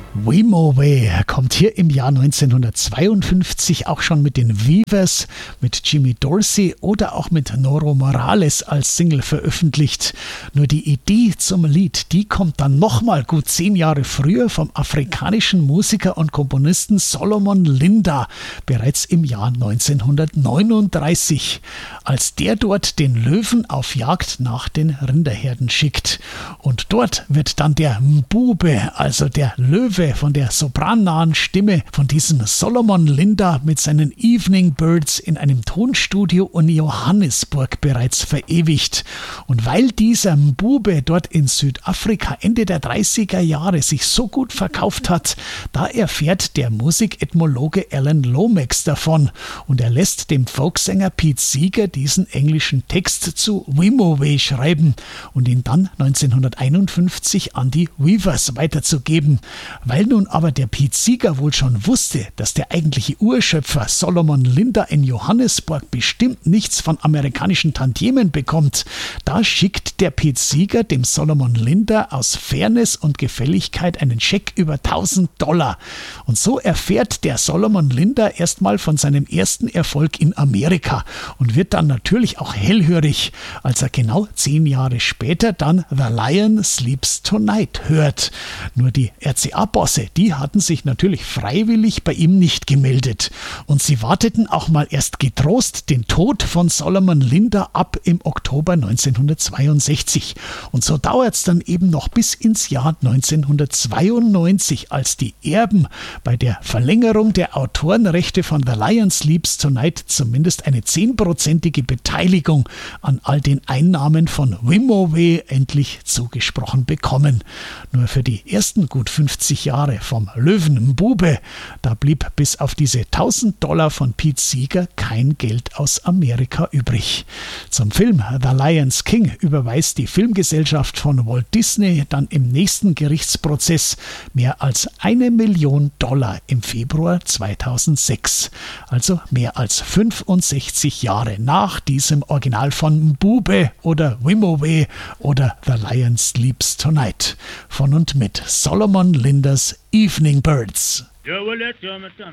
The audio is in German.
Wimowe kommt hier im Jahr 1952 auch schon mit den Weavers, mit Jimmy Dorsey oder auch mit Noro Morales als Single veröffentlicht. Nur die Idee zum Lied, die kommt dann nochmal gut 10 Jahre früher vom afrikanischen Musiker und Komponisten Solomon Linda, bereits im Jahr 1939, als der dort den Löwen auf Jagd nach den Rinderherden schickt. Und dort wird dann der Mbube, also der Löwe, von der soprannahen Stimme von diesem Solomon Linda mit seinen Evening Birds in einem Tonstudio in Johannesburg bereits verewigt. Und weil dieser Mbube dort in Südafrika Ende der 30er Jahre sich so gut verkauft hat, da erfährt der Musikethnologe Alan Lomax davon und er lässt dem Folksänger Pete Seeger diesen englischen Text zu Wimowe schreiben und ihn dann 1951 an die Weavers weiterzugeben. Weil nun aber der Pete Seeger wohl schon wusste, dass der eigentliche Urschöpfer Solomon Linda in Johannesburg bestimmt nichts von amerikanischen Tantiemen bekommt, da schickt der Pete Seeger dem Solomon Linda aus Fairness und Gefälligkeit einen Scheck über $1000. Und so erfährt der Solomon Linda erstmal von seinem ersten Erfolg in Amerika und wird dann natürlich auch hellhörig, als er genau 10 Jahre später dann The Lion Sleeps Tonight hört. Nur die RCA-Bosse, die hatten sich natürlich freiwillig bei ihm nicht gemeldet. Und sie warteten auch mal erst getrost den Tod von Solomon Linda ab im Oktober 1962. Und so dauert es dann eben noch bis ins Jahr 1992, als die Erben bei der Verlängerung der Autorenrechte von The Lion Sleeps Tonight zumindest eine 10%ige Beteiligung an all den Einnahmen von Wimowe endlich zugesprochen bekommen. Nur für die ersten gut 50 Jahre vom Löwen Mbube, da blieb bis auf diese $1000 von Pete Seeger kein Geld aus Amerika übrig. Zum Film The Lion's King überweist die Filmgesellschaft von Walt Disney dann im nächsten Gerichtsprozess mehr als $1 Million im Februar 2006. Also mehr als 65 Jahre nach diesem Original von Mbube oder Wimowe oder The Lion Sleeps Tonight. Von und mit Solomon Lindas Evening Birds.